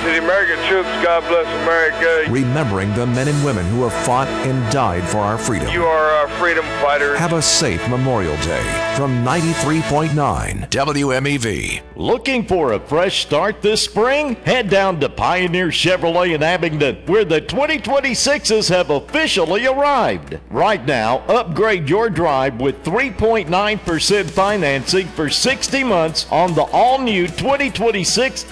To the American troops, God bless America. Remembering the men and women who have fought and died for our freedom. You are our freedom fighters. Have a safe Memorial Day from 93.9 WMEV. Looking for a fresh start this spring? Head down to Pioneer Chevrolet in Abingdon, where the 2026s have officially arrived. Right now, upgrade your drive with 3.9% financing for 60 months on the all-new 2026